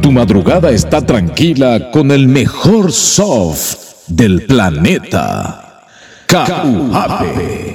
Tu madrugada está tranquila con el mejor soft del planeta. Kauhape.